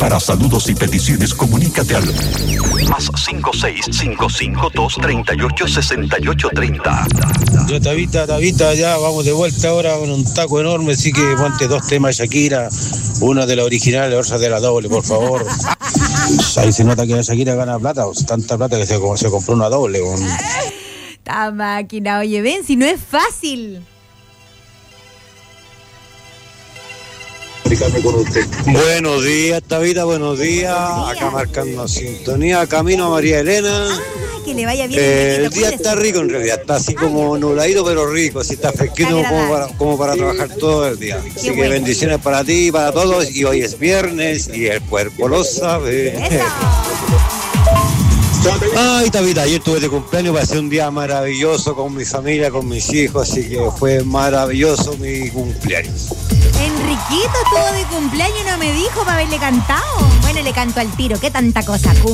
Para saludos y peticiones, comunícate al más 562386830. Yo, Tabita, ya vamos de vuelta ahora con un taco enorme, así que ponte 2 temas de Shakira, una de la original y otra de la doble, por favor. Ahí se nota que Shakira gana plata, tanta plata que se compró una doble. Esta máquina, oye, ven, si no es fácil. Buenos días, Tabita, buenos días. Acá marcando sintonía, camino a María Elena. Que le vaya bien. El día está rico en realidad, está así como nubladito pero rico, así está fresquito como para trabajar todo el día. Así que bendiciones para ti y para todos, y hoy es viernes y el cuerpo lo sabe. Ay, Tabita, ayer tuve de cumpleaños, va a ser un día maravilloso con mi familia, con mis hijos, así que fue maravilloso mi cumpleaños. Enriquito estuvo de cumpleaños y no me dijo para haberle cantado. Bueno, le canto al tiro, qué tanta cosa.